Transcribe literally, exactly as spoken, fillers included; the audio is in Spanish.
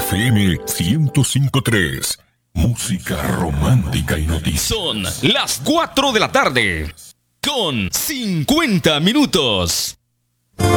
F M ciento cinco punto tres. Música romántica y noticias. Son las cuatro de la tarde con cincuenta minutos.